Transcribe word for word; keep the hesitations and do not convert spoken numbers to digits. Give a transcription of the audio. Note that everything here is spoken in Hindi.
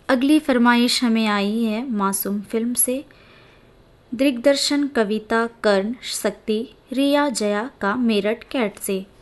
अगली फरमाइश हमें आई है मासूम फिल्म से। दिग्दर्शन कविता, कर्ण, शक्ति, रिया जया का मेरठ कैट से।